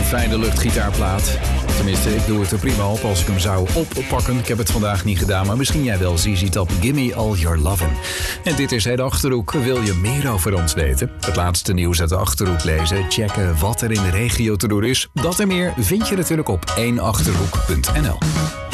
fijne luchtgitaarplaat. Tenminste, ik doe het er prima op als ik hem zou oppakken. Ik heb het vandaag niet gedaan, maar misschien jij wel. ZZ Top, Gimme All Your Lovin'. En dit is het Achterhoek. Wil je meer over ons weten? Het laatste nieuws uit de Achterhoek lezen. Checken wat er in de regio te doen is. Dat en meer vind je natuurlijk op 1achterhoek.nl.